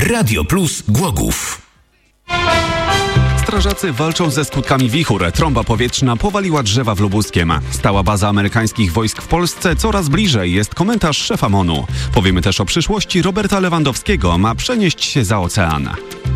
Radio Plus Głogów. Strażacy walczą ze skutkami wichur. Trąba powietrzna powaliła drzewa w Lubuskiem. Stała baza amerykańskich wojsk w Polsce coraz bliżej, jest komentarz szefa MON-u. Powiemy też o przyszłości Roberta Lewandowskiego. Ma przenieść się za ocean.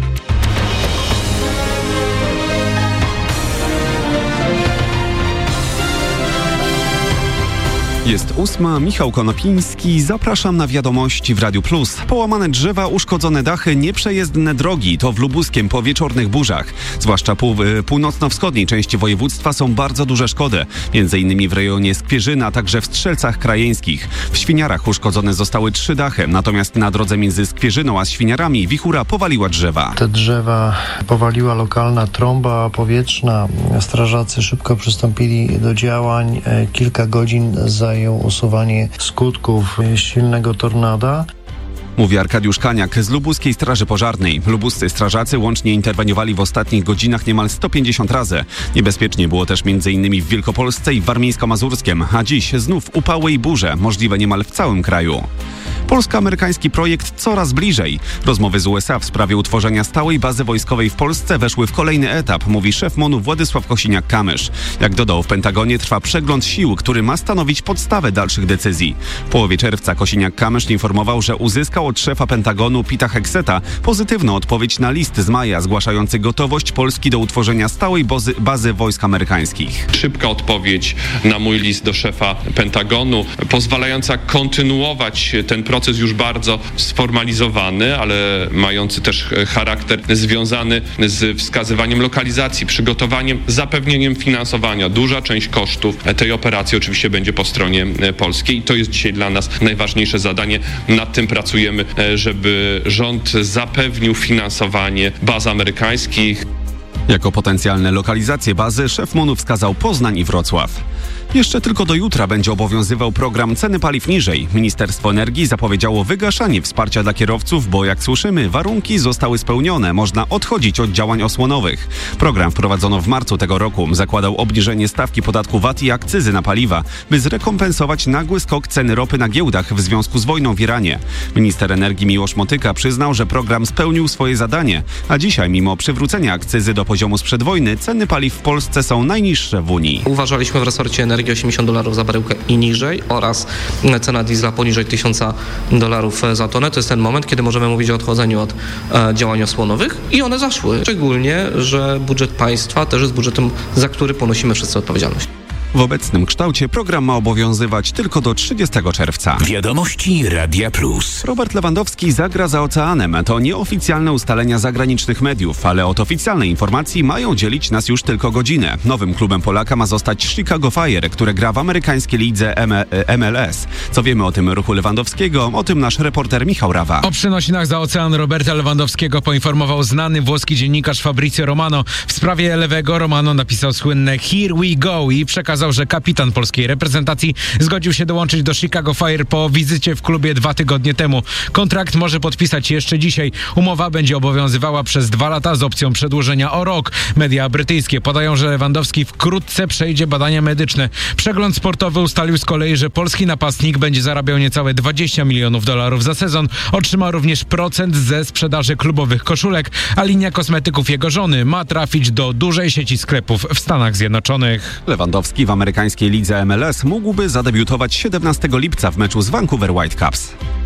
Jest 8, Michał Konopiński, zapraszam na wiadomości w Radiu Plus. Połamane drzewa, uszkodzone dachy, nieprzejezdne drogi to w Lubuskiem po wieczornych burzach. Zwłaszcza północno-wschodniej części województwa są bardzo duże szkody. Między innymi w rejonie Skwierzyna, a także w Strzelcach Krajeńskich. W Świniarach uszkodzone zostały 3 dachy, natomiast na drodze między Skwierzyną a Świniarami wichura powaliła drzewa. Te drzewa powaliła lokalna trąba powietrzna. Strażacy szybko przystąpili do działań. Kilka godzin zajęło usuwanie skutków silnego tornada. Mówi Arkadiusz Kaniak z Lubuskiej Straży Pożarnej. Lubuscy strażacy łącznie interweniowali w ostatnich godzinach niemal 150 razy. Niebezpiecznie było też m.in. w Wielkopolsce i w Warmińsko-Mazurskiem, a dziś znów upały i burze, możliwe niemal w całym kraju. Polsko-amerykański projekt coraz bliżej. Rozmowy z USA w sprawie utworzenia stałej bazy wojskowej w Polsce weszły w kolejny etap, mówi szef MON-u Władysław Kosiniak-Kamysz. Jak dodał, w Pentagonie trwa przegląd sił, który ma stanowić podstawę dalszych decyzji. W połowie czerwca Kosiniak-Kamysz informował, że uzyskał od szefa Pentagonu Pita Hegseta pozytywną odpowiedź na list z maja zgłaszający gotowość Polski do utworzenia stałej bazy wojsk amerykańskich. Szybka odpowiedź na mój list do szefa Pentagonu, pozwalająca kontynuować ten proces już bardzo sformalizowany, ale mający też charakter związany z wskazywaniem lokalizacji, przygotowaniem, zapewnieniem finansowania. Duża część kosztów tej operacji oczywiście będzie po stronie polskiej i to jest dzisiaj dla nas najważniejsze zadanie. Nad tym pracujemy, żeby rząd zapewnił finansowanie baz amerykańskich. Jako potencjalne lokalizacje bazy szef MON-u wskazał Poznań i Wrocław. Jeszcze tylko do jutra będzie obowiązywał program Ceny paliw niżej. Ministerstwo Energii zapowiedziało wygaszanie wsparcia dla kierowców, bo jak słyszymy, warunki zostały spełnione. Można odchodzić od działań osłonowych. Program wprowadzono w marcu tego roku. Zakładał obniżenie stawki podatku VAT i akcyzy na paliwa, by zrekompensować nagły skok ceny ropy na giełdach w związku z wojną w Iranie. Minister energii Miłosz Motyka przyznał, że program spełnił swoje zadanie, a dzisiaj mimo przywrócenia akcyzy do poziomu sprzed wojny, ceny paliw w Polsce są najniższe w Unii. Uważaliśmy w resorcie energii $80 za baryłkę i niżej oraz cena diesla poniżej $1000 za tonę. To jest ten moment, kiedy możemy mówić o odchodzeniu od działań osłonowych i one zaszły. Szczególnie, że budżet państwa też jest budżetem, za który ponosimy wszyscy odpowiedzialność. W obecnym kształcie program ma obowiązywać tylko do 30 czerwca. Wiadomości Radia Plus. Robert Lewandowski zagra za oceanem. To nieoficjalne ustalenia zagranicznych mediów, ale od oficjalnej informacji mają dzielić nas już tylko godzinę. Nowym klubem Polaka ma zostać Chicago Fire, które gra w amerykańskiej lidze MLS. Co wiemy o tym ruchu Lewandowskiego? O tym nasz reporter Michał Rawa. O przenosinach za ocean Roberta Lewandowskiego poinformował znany włoski dziennikarz Fabrizio Romano. W sprawie lewego Romano napisał słynne "Here we go" i przekazał, że kapitan polskiej reprezentacji zgodził się dołączyć do Chicago Fire po wizycie w klubie 2 tygodnie temu. Kontrakt może podpisać jeszcze dzisiaj. Umowa będzie obowiązywała przez 2 lata z opcją przedłużenia o rok. Media brytyjskie podają, że Lewandowski wkrótce przejdzie badania medyczne. Przegląd sportowy ustalił z kolei, że polski napastnik będzie zarabiał niecałe $20 milionów za sezon. Otrzyma również procent ze sprzedaży klubowych koszulek, a linia kosmetyków jego żony ma trafić do dużej sieci sklepów w Stanach Zjednoczonych. Lewandowski w amerykańskiej lidze MLS mógłby zadebiutować 17 lipca w meczu z Vancouver Whitecaps.